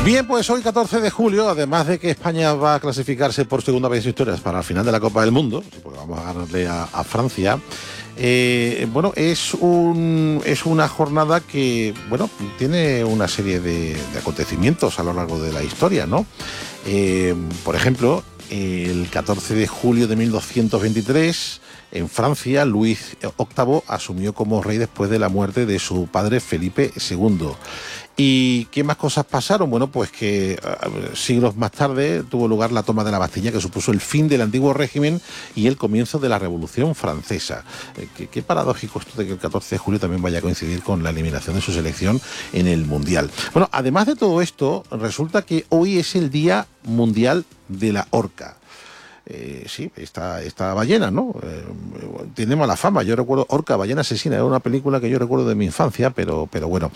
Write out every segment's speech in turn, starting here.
Bien, pues hoy 14 de julio, además de que España va a clasificarse por segunda vez en su historia para la final de la Copa del Mundo, porque vamos a ganarle a Francia, bueno, es una jornada que, bueno, tiene una serie de acontecimientos a lo largo de la historia, ¿no? Por ejemplo, el 14 de julio de 1223, en Francia, Luis VIII asumió como rey después de la muerte de su padre Felipe II. ¿Y qué más cosas pasaron? Bueno, pues que siglos más tarde tuvo lugar la toma de la Bastilla, que supuso el fin del antiguo régimen y el comienzo de la Revolución Francesa. Qué paradójico esto de que el 14 de julio también vaya a coincidir con la eliminación de su selección en el Mundial. Bueno, además de todo esto, resulta que hoy es el Día Mundial de la Orca. Sí, esta ballena, ¿no? Tiene mala fama. Yo recuerdo Orca, ballena asesina, era una película que yo recuerdo de mi infancia, pero bueno.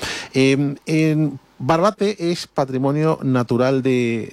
En Barbate es patrimonio natural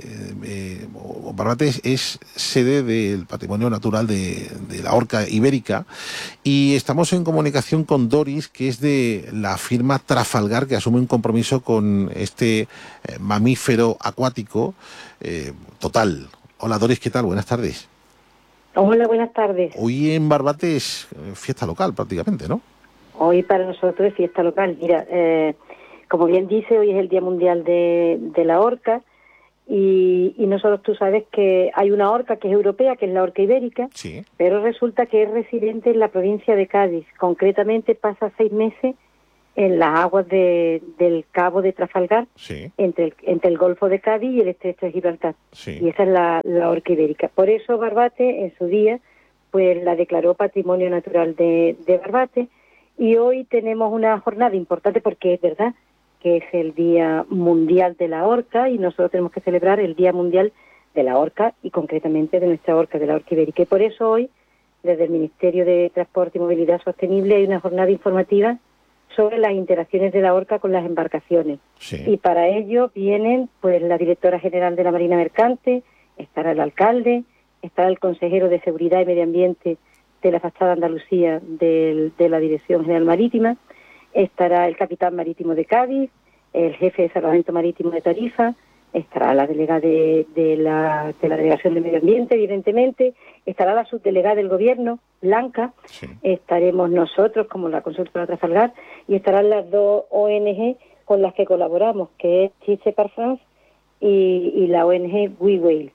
Barbate es sede del patrimonio natural de la orca ibérica, y estamos en comunicación con Doris, que es de la firma Trafalgar, que asume un compromiso con este mamífero acuático total. Hola Doris, ¿qué tal? Buenas tardes. Hola, buenas tardes. Hoy en Barbate es fiesta local prácticamente, ¿no? Hoy para nosotros es fiesta local. Mira, como bien dice, hoy es el Día Mundial de la Orca y nosotros, tú sabes que hay una orca que es europea, que es la orca ibérica, sí, pero resulta que es residente en la provincia de Cádiz. Concretamente pasa 6 meses en las aguas del Cabo de Trafalgar, sí, entre el Golfo de Cádiz y el Estrecho de Gibraltar. sí. Y esa es la orca ibérica. Por eso Barbate, en su día, pues la declaró Patrimonio Natural de Barbate. Y hoy tenemos una jornada importante porque es verdad que es el Día Mundial de la Orca y nosotros tenemos que celebrar el Día Mundial de la Orca y concretamente de nuestra orca, de la orca ibérica. Y por eso hoy, desde el Ministerio de Transporte y Movilidad Sostenible, hay una jornada informativa sobre las interacciones de la orca con las embarcaciones. Sí. Y para ello vienen pues la directora general de la Marina Mercante, estará el alcalde, estará el consejero de Seguridad y Medio Ambiente de la Fachada Andalucía de la Dirección General Marítima, estará el capitán marítimo de Cádiz, el jefe de Salvamento Marítimo de Tarifa, estará la delegada de la Delegación de Medio Ambiente, evidentemente, estará la subdelegada del Gobierno, Blanca, Sí. estaremos nosotros como la consultora Trafalgar y estarán las dos ONG con las que colaboramos, que es Chise par France y la ONG We Whale.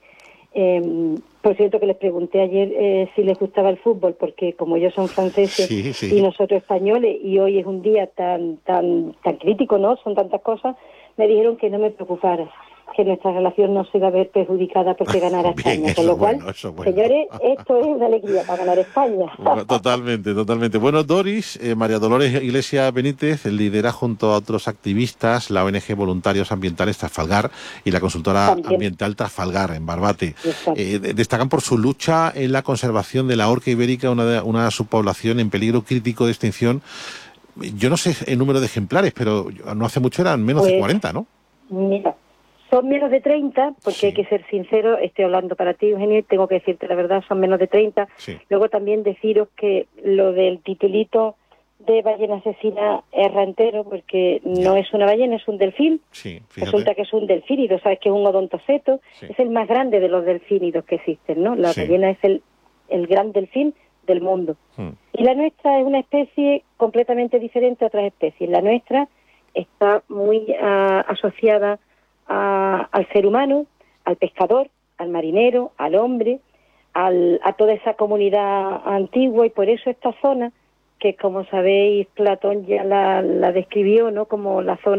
Por cierto, que les pregunté ayer si les gustaba el fútbol, porque como ellos son franceses Sí. y nosotros españoles, y hoy es un día tan crítico, ¿no? Son tantas cosas, me dijeron que no me preocupara, que nuestra relación no se iba a ver perjudicada porque ganara Bien, España. Con lo cual, bueno. señores, esto es una alegría para ganar España. Bueno, totalmente. Bueno, Doris, María Dolores Iglesias Benítez lidera junto a otros activistas la ONG Voluntarios Ambientales Trafalgar y la consultora También. ambiental Trafalgar en Barbate. Exacto. Destacan por su lucha en la conservación de la orca ibérica, una subpoblación en peligro crítico de extinción. Yo no sé el número de ejemplares, pero no hace mucho eran menos de 40, ¿no? Mira, son menos de 30, porque Sí. hay que ser sincero, estoy hablando para ti, Eugenio, y tengo que decirte la verdad, son menos de 30. Sí. Luego también deciros que lo del titulito de ballena asesina es rantero, porque no es una ballena, es un delfín. Sí, fíjate. Resulta que es un delfínido, sabes que es un odontoceto, Sí. es el más grande de los delfínidos que existen, ¿no? La Sí. ballena es el gran delfín del mundo. Hmm. Y la nuestra es una especie completamente diferente a otras especies. La nuestra está muy asociada al ser humano, al pescador, al marinero, al hombre, a toda esa comunidad antigua, y por eso esta zona, que como sabéis Platón ya la describió, ¿no? Como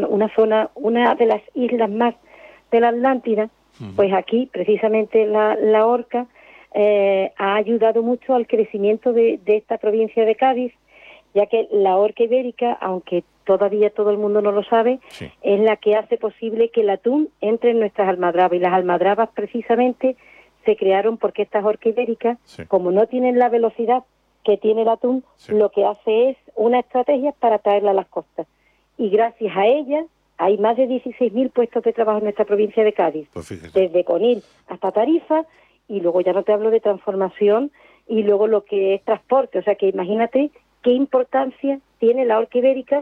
una de las islas más de la Atlántida, pues aquí precisamente la orca ha ayudado mucho al crecimiento de esta provincia de Cádiz, ya que la orca ibérica, aunque todavía todo el mundo no lo sabe, Sí. es la que hace posible que el atún entre en nuestras almadrabas, y las almadrabas precisamente se crearon porque estas orcas ibéricas, Sí. como no tienen la velocidad que tiene el atún, Sí. lo que hace es una estrategia para traerla a las costas. Y gracias a ella hay más de 16.000 puestos de trabajo en nuestra provincia de Cádiz, Pues fíjate. desde Conil hasta Tarifa, y luego ya no te hablo de transformación, y luego lo que es transporte. O sea que imagínate qué importancia tiene la orca ibérica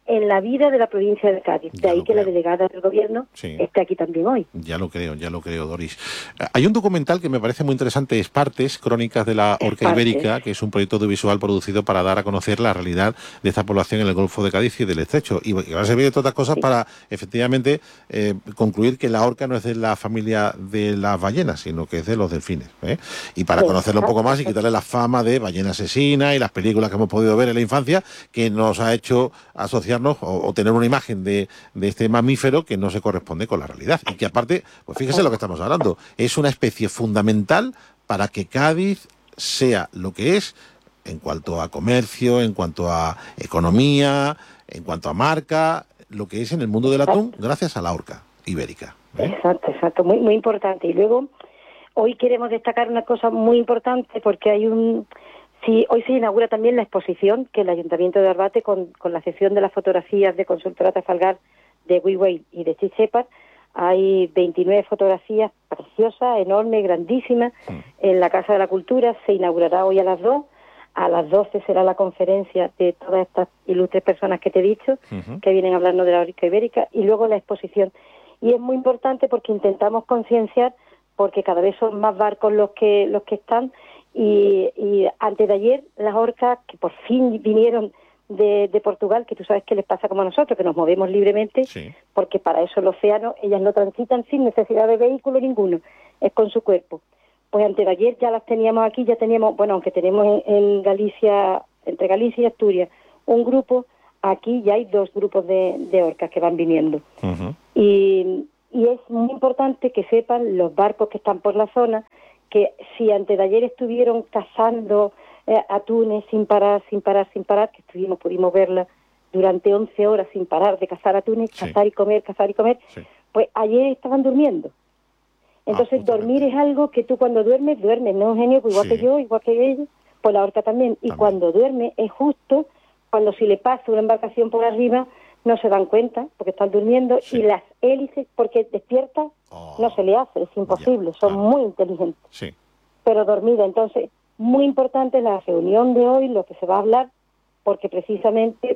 en la vida de la provincia de Cádiz. De ahí que la delegada del gobierno esté aquí también hoy. Ya lo creo, Doris. Hay un documental que me parece muy interesante, Espartes, Crónicas de la Orca Ibérica, que es un proyecto audiovisual producido para dar a conocer la realidad de esta población en el Golfo de Cádiz y del Estrecho. Y va a servir de todas cosas para, efectivamente, concluir que la orca no es de la familia de las ballenas, sino que es de los delfines. Y para conocerlo un poco más y quitarle la fama de ballena asesina y las películas que hemos podido ver en la infancia, que nos ha hecho asociarnos o tener una imagen de este mamífero que no se corresponde con la realidad. Y que aparte, pues fíjese lo que estamos hablando, es una especie fundamental para que Cádiz sea lo que es en cuanto a comercio, en cuanto a economía, en cuanto a marca, lo que es en el mundo del atún, gracias a la orca ibérica. Exacto, muy, muy importante. Y luego, hoy queremos destacar una cosa muy importante porque hay hoy se inaugura también la exposición que el Ayuntamiento de Barbate, con la sesión de las fotografías de Consultora Trafalgar, de Whale y de Shepard, hay 29 fotografías preciosas, enormes, grandísimas, en la Casa de la Cultura. Se inaugurará hoy a las 2. A las 12 será la conferencia de todas estas ilustres personas que te he dicho, que vienen a hablarnos de la orca ibérica, y luego la exposición. Y es muy importante porque intentamos concienciar, porque cada vez son más barcos los que están, y antes de ayer las orcas que por fin vinieron de Portugal, que tú sabes que les pasa como a nosotros, que nos movemos libremente, porque para eso el océano, ellas no transitan sin necesidad de vehículo ninguno, es con su cuerpo. Pues antes de ayer ya las teníamos aquí, ya teníamos, bueno, aunque tenemos en Galicia, entre Galicia y Asturias, un grupo, aquí ya hay 2 grupos de orcas que van viniendo. Y es muy importante que sepan los barcos que están por la zona que si antes de ayer estuvieron cazando atunes sin parar, que pudimos verla durante 11 horas sin parar de cazar atunes, cazar y comer, pues ayer estaban durmiendo. Entonces dormir es algo que tú cuando duermes, ¿no, Eugenio? Pues igual que yo, igual que ellos, pues la orca también. Y cuando duerme es justo cuando si le pasa una embarcación por arriba, no se dan cuenta porque están durmiendo, y las hélices, porque despierta, no se le hace, es imposible, son muy inteligentes, pero dormida. Entonces, muy importante la reunión de hoy, lo que se va a hablar, porque precisamente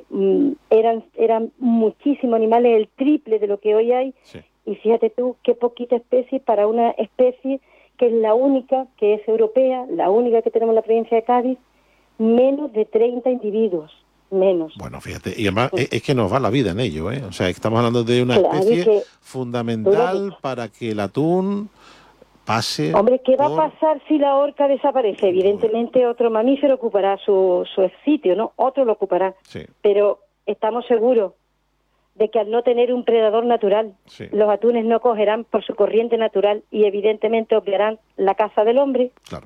eran muchísimos animales, el triple de lo que hoy hay, y fíjate tú qué poquita especie para una especie que es la única, que es europea, la única que tenemos en la provincia de Cádiz, menos de 30 individuos. Menos. Bueno, fíjate, y además es que nos va la vida en ello, O sea, estamos hablando de una especie fundamental para que el atún pase... Hombre, ¿qué va a pasar si la orca desaparece? Evidentemente otro mamífero ocupará su sitio, ¿no? Otro lo ocupará. Pero estamos seguros de que al no tener un predador natural, los atunes no cogerán por su corriente natural y evidentemente obviarán la caza del hombre. Claro.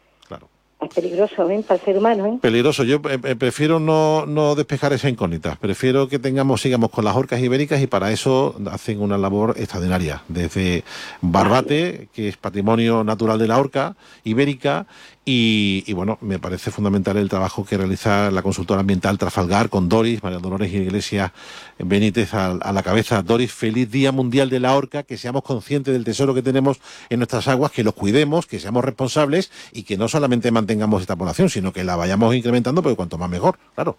Es peligroso, para el ser humano, Peligroso. Yo prefiero no despejar esa incógnita. Prefiero que sigamos con las orcas ibéricas, y para eso hacen una labor extraordinaria. Desde Barbate, que es patrimonio natural de la orca ibérica, y bueno, me parece fundamental el trabajo que realiza la consultora ambiental Trafalgar con Doris, María Dolores Iglesias Benítez a la cabeza. Doris, feliz Día Mundial de la Orca, que seamos conscientes del tesoro que tenemos en nuestras aguas, que los cuidemos, que seamos responsables y que no solamente mantengamos esta población, sino que la vayamos incrementando, porque cuanto más mejor, claro.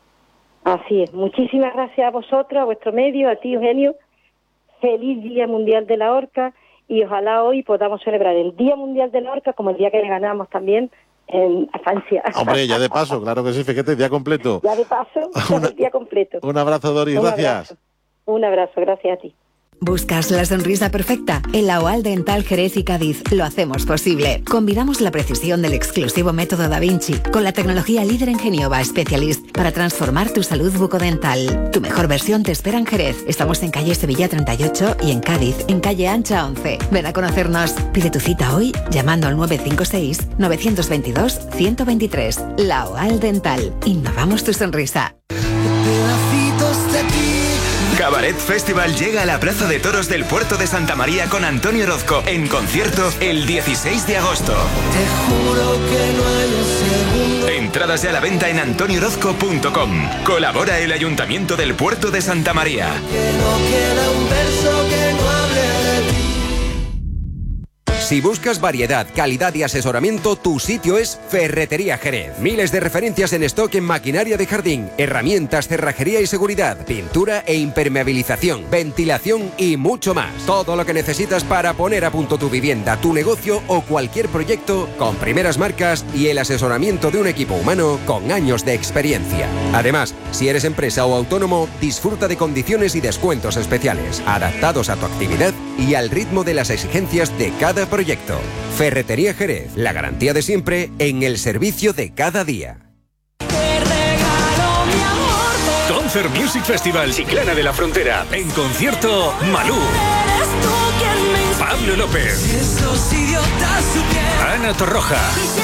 Así es. Muchísimas gracias a vosotros, a vuestro medio, a ti, Eugenio. Feliz Día Mundial de la Orca, y ojalá hoy podamos celebrar el Día Mundial de la Orca como el día que le ganamos también a Francia. Hombre, ya de paso, claro que sí, fíjate, día completo. Ya de paso, el día completo. Un abrazo, Doris, gracias. Un abrazo, gracias a ti. ¿Buscas la sonrisa perfecta? En la OAL Dental Jerez y Cádiz lo hacemos posible. Combinamos la precisión del exclusivo método Da Vinci con la tecnología líder en Geniova Specialist para transformar tu salud bucodental. Tu mejor versión te espera en Jerez. Estamos en calle Sevilla 38 y en Cádiz, en calle Ancha 11. Ven a conocernos. Pide tu cita hoy llamando al 956-922-123. La OAL Dental. Innovamos tu sonrisa. Cabaret Festival llega a la Plaza de Toros del Puerto de Santa María con Antonio Orozco en concierto el 16 de agosto. Te juro que no hay un segundo. Entradas ya a la venta en antoniorozco.com. Colabora el Ayuntamiento del Puerto de Santa María. Que no queda un verso que no hable de ti. Si buscas variedad, calidad y asesoramiento, tu sitio es Ferretería Jerez. Miles de referencias en stock en maquinaria de jardín, herramientas, cerrajería y seguridad, pintura e impermeabilización, ventilación y mucho más. Todo lo que necesitas para poner a punto tu vivienda, tu negocio o cualquier proyecto con primeras marcas y el asesoramiento de un equipo humano con años de experiencia. Además, si eres empresa o autónomo, disfruta de condiciones y descuentos especiales, adaptados a tu actividad y al ritmo de las exigencias de cada proyecto. Ferretería Jerez, la garantía de siempre en el servicio de cada día. Concert Music Festival Chiclana de la Frontera. En concierto, Malú, Pablo López, Ana Torroja,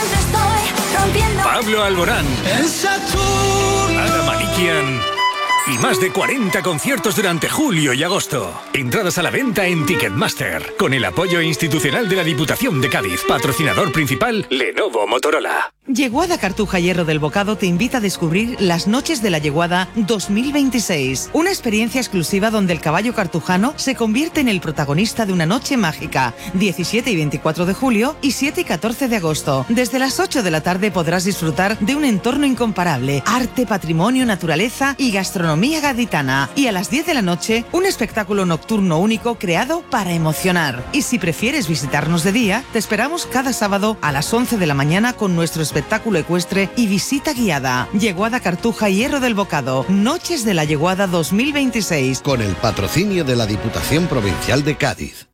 Pablo Alborán, Ana Malikian y más de 40 conciertos durante julio y agosto. Entradas a la venta en Ticketmaster, con el apoyo institucional de la Diputación de Cádiz. Patrocinador principal, Lenovo Motorola. Yeguada Cartuja Hierro del Bocado te invita a descubrir las Noches de la Yeguada 2026. Una experiencia exclusiva donde el caballo cartujano se convierte en el protagonista de una noche mágica. 17 y 24 de julio y 7 y 14 de agosto. Desde las 8 de la tarde podrás disfrutar de un entorno incomparable. Arte, patrimonio, naturaleza y gastronomía gaditana. Y a las 10 de la noche, un espectáculo nocturno único creado para emocionar. Y si prefieres visitarnos de día, te esperamos cada sábado a las 11 de la mañana con nuestro espectáculo ecuestre y visita guiada. Yeguada Cartuja Hierro del Bocado. Noches de la Yeguada 2026. Con el patrocinio de la Diputación Provincial de Cádiz.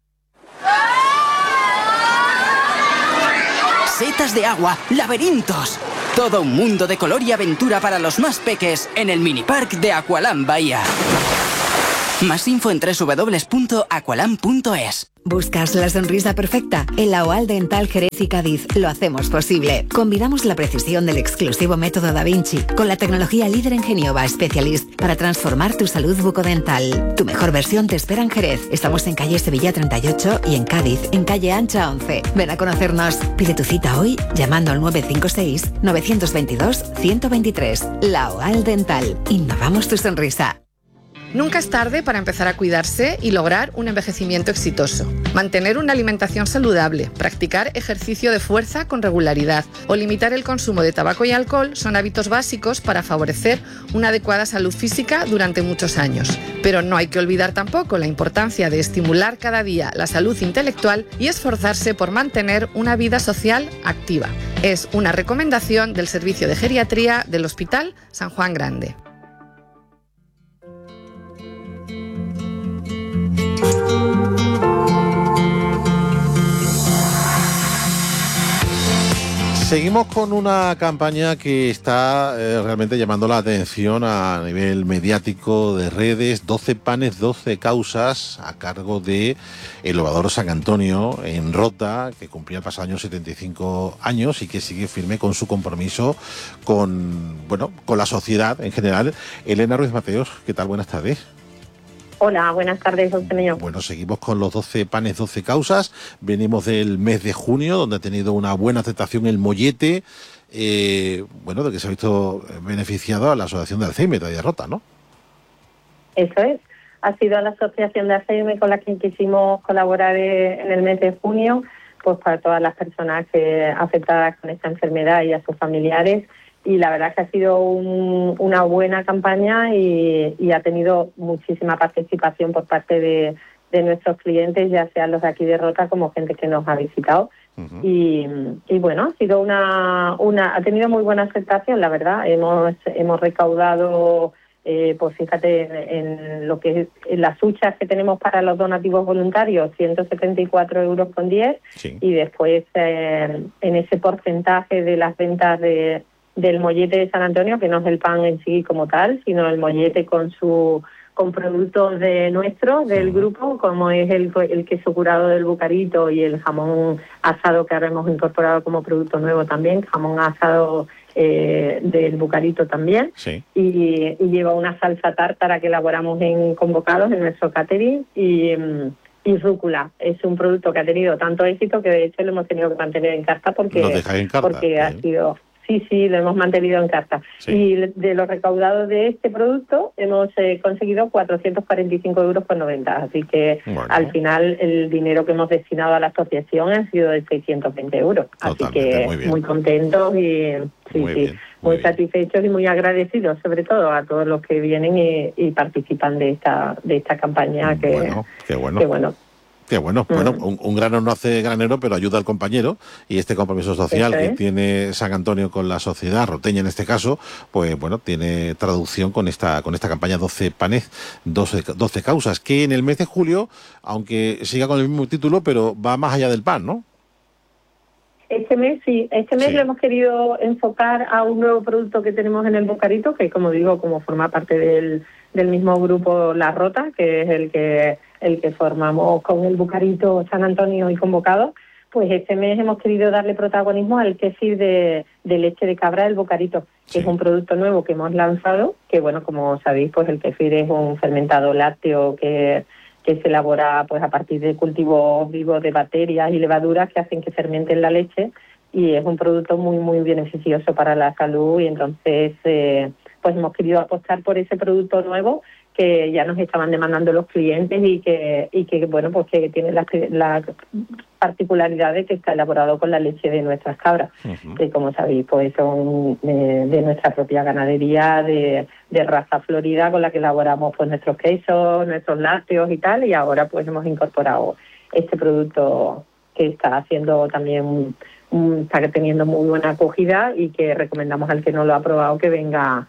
Setas de agua, laberintos. Todo un mundo de color y aventura para los más peques en el minipark de Aqualand Bahía. Más info en www.aqualand.es. ¿Buscas la sonrisa perfecta? En la OAL Dental Jerez y Cádiz lo hacemos posible. Combinamos la precisión del exclusivo método Da Vinci con la tecnología líder en Genioba Specialist para transformar tu salud bucodental. Tu mejor versión te espera en Jerez. Estamos en calle Sevilla 38 y en Cádiz, en calle Ancha 11. Ven a conocernos. Pide tu cita hoy llamando al 956-922-123. La OAL Dental. Innovamos tu sonrisa. Nunca es tarde para empezar a cuidarse y lograr un envejecimiento exitoso. Mantener una alimentación saludable, practicar ejercicio de fuerza con regularidad o limitar el consumo de tabaco y alcohol son hábitos básicos para favorecer una adecuada salud física durante muchos años. Pero no hay que olvidar tampoco la importancia de estimular cada día la salud intelectual y esforzarse por mantener una vida social activa. Es una recomendación del Servicio de Geriatría del Hospital San Juan Grande. Seguimos con una campaña que está realmente llamando la atención a nivel mediático de redes. 12 panes, 12 causas, a cargo de el Ovador San Antonio en Rota, que cumplía el pasado año 75 años y que sigue firme con su compromiso con la sociedad en general. Elena Ruiz Mateos, ¿qué tal? Buenas tardes. Hola, buenas tardes, José Meño. Bueno, seguimos con los 12 panes, 12 causas. Venimos del mes de junio, donde ha tenido una buena aceptación el mollete, de que se ha visto beneficiado a la Asociación de Alzheimer de Rota, ¿no? Eso es. Ha sido la Asociación de Alzheimer con la que quisimos colaborar en el mes de junio, pues para todas las personas afectadas con esta enfermedad y a sus familiares. Y la verdad es que ha sido una buena campaña y ha tenido muchísima participación por parte de nuestros clientes, ya sean los de aquí de Rota como gente que nos ha visitado. Uh-huh. Y bueno, ha sido ha tenido muy buena aceptación, la verdad. Hemos recaudado, pues fíjate, en lo que es en las huchas que tenemos para los donativos voluntarios, 174,10 euros. Sí. Y después en ese porcentaje de las ventas del mollete de San Antonio, que no es el pan en sí como tal, sino el mollete con productos del grupo, como es el queso curado del Bucarito y el jamón asado que ahora hemos incorporado como producto nuevo también, jamón asado del Bucarito también. Sí. Y lleva una salsa tártara que elaboramos con bocados en nuestro catering y rúcula. Es un producto que ha tenido tanto éxito que de hecho lo hemos tenido que mantener en carta porque ha sido... Sí, lo hemos mantenido en casa. Sí. Y de los recaudados de este producto hemos conseguido 445,90 €. Así que al final el dinero que hemos destinado a la asociación ha sido de 620 €. Así que muy contentos y muy satisfechos y muy agradecidos, sobre todo a todos los que vienen y participan de esta campaña. Qué bueno. Un grano no hace granero, pero ayuda al compañero, y este compromiso social que tiene San Antonio con la sociedad roteña en este caso, pues bueno, tiene traducción con esta campaña 12 panes, 12 causas, que en el mes de julio, aunque siga con el mismo título, pero va más allá del pan, ¿no? Este mes lo hemos querido enfocar a un nuevo producto que tenemos en el Bocarito, que como digo, como forma parte del mismo grupo La Rota, que es el que formamos con el Bocarito San Antonio y Convocado. Pues este mes hemos querido darle protagonismo al kéfir de leche de cabra del Bocarito, que es un producto nuevo que hemos lanzado, que bueno, como sabéis, pues el kéfir es un fermentado lácteo que se elabora pues a partir de cultivos vivos de bacterias y levaduras que hacen que fermenten la leche, y es un producto muy muy beneficioso para la salud, y entonces pues hemos querido apostar por ese producto nuevo que ya nos estaban demandando los clientes y que bueno, pues que tiene la particularidad de que está elaborado con la leche de nuestras cabras, que como sabéis pues son de nuestra propia ganadería de raza florida, con la que elaboramos pues nuestros quesos, nuestros lácteos y tal, y ahora pues hemos incorporado este producto que está haciendo también está teniendo muy buena acogida, y que recomendamos al que no lo ha probado que venga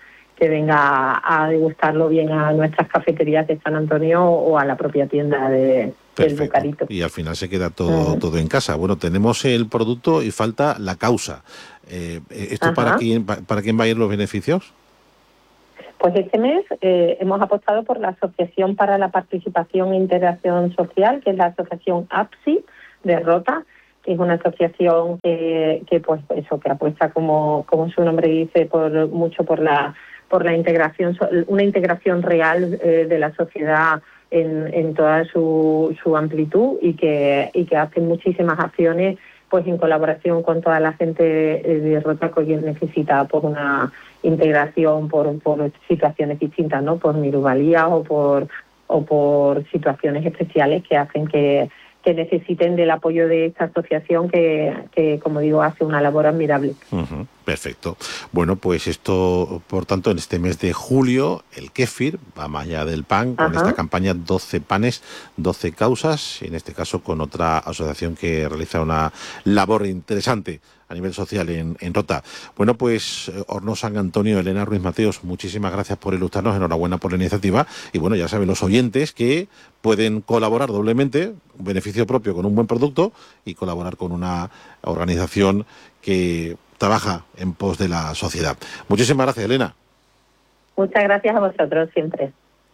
a degustarlo bien a nuestras cafeterías de San Antonio o a la propia tienda del Bocarito. Y al final se queda todo en casa. Bueno, tenemos el producto y falta la causa. ¿Esto para quién va a ir los beneficios? Pues este mes hemos apostado por la Asociación para la Participación e Integración Social, que es la asociación APSI de Rota, que es una asociación que pues eso, que apuesta, como su nombre dice, mucho por la integración, una integración real de la sociedad en toda su amplitud, y que hacen muchísimas acciones pues en colaboración con toda la gente de Rota que necesita por una integración por situaciones distintas, ¿no? Por minusvalías o por situaciones especiales que hacen que necesiten del apoyo de esta asociación que, como digo, hace una labor admirable. Perfecto. Bueno, pues esto, por tanto, en este mes de julio, el kéfir va más allá del pan, con esta campaña 12 panes, 12 causas, en este caso con otra asociación que realiza una labor interesante a nivel social en Rota. Bueno, pues Horno San Antonio, Elena Ruiz Mateos, muchísimas gracias por ilustrarnos, enhorabuena por la iniciativa, y bueno, ya saben los oyentes que pueden colaborar doblemente, un beneficio propio con un buen producto, y colaborar con una organización que trabaja en pos de la sociedad. Muchísimas gracias, Elena. Muchas gracias a vosotros siempre.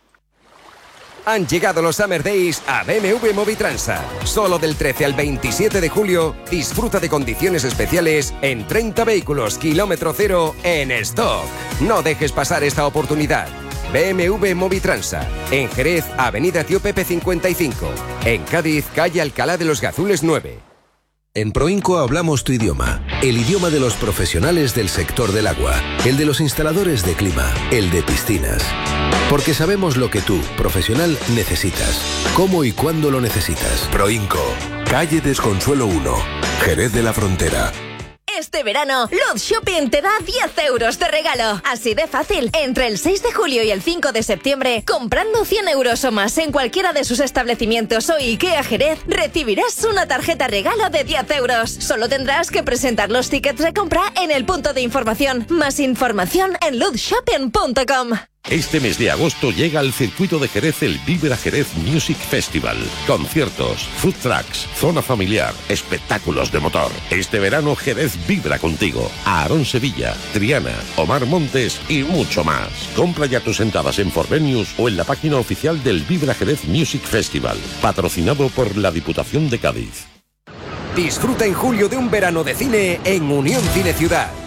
Han llegado los Summer Days a BMW Movitransa. Solo del 13 al 27 de julio, disfruta de condiciones especiales en 30 vehículos kilómetro cero en stock. No dejes pasar esta oportunidad. BMW Movitransa. En Jerez, Avenida Tío Pepe 55. En Cádiz, calle Alcalá de los Gazules 9. En Proinco hablamos tu idioma, el idioma de los profesionales del sector del agua, el de los instaladores de clima, el de piscinas. Porque sabemos lo que tú, profesional, necesitas, cómo y cuándo lo necesitas. Proinco, calle Desconsuelo 1, Jerez de la Frontera. Este verano, Luz Shopping te da 10 € de regalo. Así de fácil. Entre el 6 de julio y el 5 de septiembre, comprando 100 € o más en cualquiera de sus establecimientos o IKEA Jerez, recibirás una tarjeta regalo de 10 €. Solo tendrás que presentar los tickets de compra en el punto de información. Más información en luzshopping.com. Este mes de agosto llega al circuito de Jerez el Vibra Jerez Music Festival. Conciertos, food trucks, zona familiar, espectáculos de motor. Este verano Jerez vibra contigo. Aarón Sevilla, Triana, Omar Montes y mucho más. Compra ya tus entradas en Forvenius o en la página oficial del Vibra Jerez Music Festival. Patrocinado por la Diputación de Cádiz. Disfruta en julio de un verano de cine en Unión Cine Ciudad.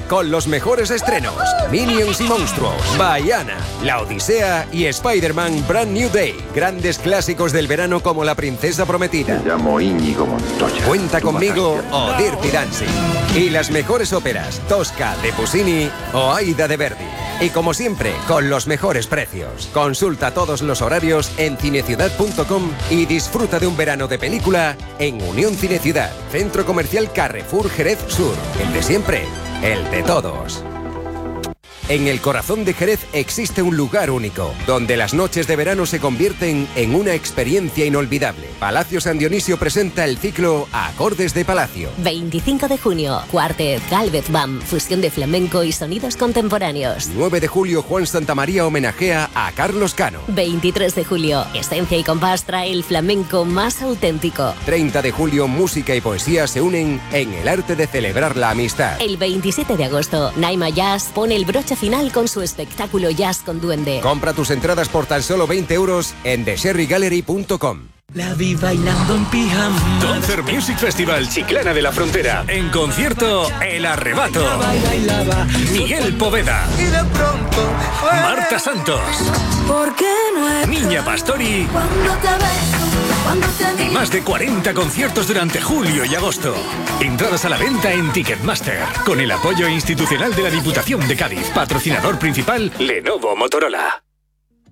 con los mejores estrenos: Minions y Monstruos, Baiana, La Odisea y Spider-Man Brand New Day. Grandes clásicos del verano como La Princesa Prometida. Me llamo Íñigo Montoya. Cuenta conmigo o Dirty Dancing. Y las mejores óperas: Tosca de Puccini o Aida de Verdi. Y como siempre, con los mejores precios. Consulta todos los horarios en cineciudad.com y disfruta de un verano de película en Unión Cineciudad, Centro Comercial Carrefour Jerez Sur. El de siempre, el de todos. En el corazón de Jerez existe un lugar único, donde las noches de verano se convierten en una experiencia inolvidable. Palacio San Dionisio presenta el ciclo Acordes de Palacio. 25 de junio, Cuartet, Galvez Bam, fusión de flamenco y sonidos contemporáneos. 9 de julio, Juan Santamaría homenajea a Carlos Cano. 23 de julio, Esencia y Compás trae el flamenco más auténtico. 30 de julio, música y poesía se unen en el arte de celebrar la amistad. El 27 de agosto, Naima Jazz pone el broche final con su espectáculo Jazz con Duende. Compra tus entradas por tan solo 20 euros en thesherrygallery.com. La vi bailando en pijama. Concert Music Festival Chiclana de la Frontera. En concierto, El Arrebato. Miguel Poveda. Y de pronto Marta Santos. ¿Por qué no es Niña Pastori. cuando te beso, cuando te Y más de 40 conciertos durante julio y agosto. Entradas a la venta en Ticketmaster. Con el apoyo institucional de la Diputación de Cádiz. Patrocinador principal, Lenovo Motorola.